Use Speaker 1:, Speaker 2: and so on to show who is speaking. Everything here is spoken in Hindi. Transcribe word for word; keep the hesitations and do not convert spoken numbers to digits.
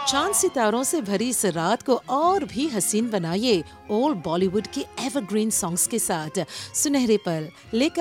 Speaker 1: चांद सितारों से भरी इस रात को और भी हसीन बनाइए ओल्ड बॉलीवुड के एवरग्रीन सॉन्ग्स के साथ। सुनहरे पल लेकर